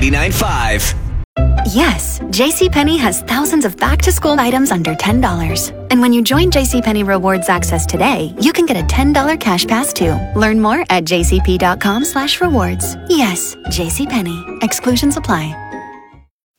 99.5. Yes, JCPenney has thousands of back-to-school items under $10. And when you join JCPenney Rewards Access today, you can get a $10 cash pass too. Learn more at jcp.com/rewards. Yes, JCPenney. Exclusions apply.